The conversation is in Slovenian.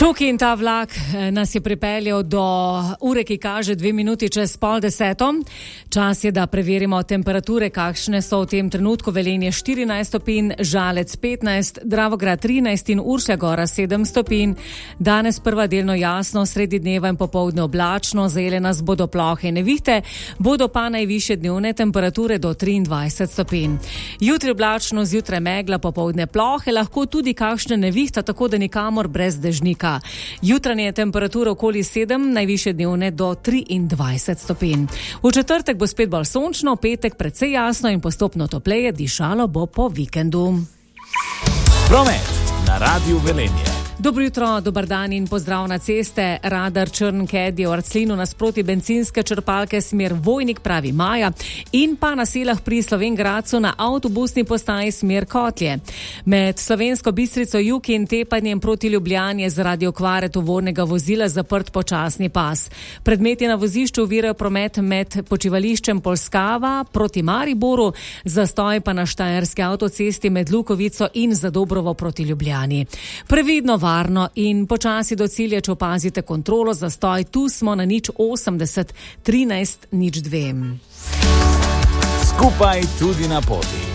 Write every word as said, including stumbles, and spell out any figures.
Čuki in ta vlak nas je pripeljal do ure, ki kaže dve minuti čez pol deseto. Čas je, da preverimo temperature, kakšne so v tem trenutku. Velenje štirinajst stopinj, Žalec petnajst, Dravograd trinajst in Uršlja Gora sedem stopinj. Danes prva delno jasno, sredi dneva in popoldne oblačno, zajele nas bodo plohe in nevihte, bodo pa najvišje dnevne temperature do triindvajset stopinj. Jutri oblačno, zjutraj megla, popoldne plohe, lahko tudi kakšne nevihta, tako da nikamor brez dežnika. Jutranje temperature okoli sedem, najvišje dnevne do triindvajset stopinj. V četrtek bo spet bolj sončno, v petek precej jasno in postopno topleje, dišalo bo po vikendu. Promet na Radiu Velenje. Dobro jutro, dober dan in pozdrav na ceste. Radar Črn Ked je v Arclinu nasproti bencinske črpalke smer Vojnik pravi Maja in pa na Selah pri Slovenj Gradcu na avtobusni postaji smer Kotlje. Med Slovensko Bistrico jug in Tepanjem proti Ljubljani je zaradi okvare tovornega vozila zaprt počasni pas. Predmeti na vozišču ovirajo promet med počivališčem Polskava proti Mariboru, zastoj pa na Štajerski avtocesti med Lukovico in Zadobrovo proti Ljubljani. Previdno, varno in počasi do cilja, če opazite kontrolo, zastoj, tu smo na nič osemdeset trinajst nič dve. Skupaj tudi na poti.